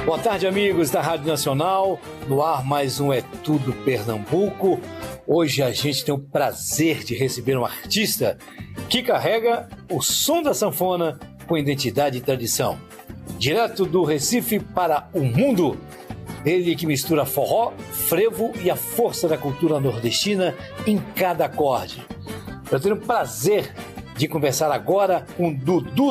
Boa tarde, amigos da Rádio Nacional. No ar, mais um É Tudo Pernambuco. Hoje a gente tem o prazer de receber um artista que carrega o som da sanfona com identidade e tradição. Direto do Recife para o mundo, ele que mistura forró, frevo e a força da cultura nordestina em cada acorde. Eu tenho o prazer de conversar agora com Dudu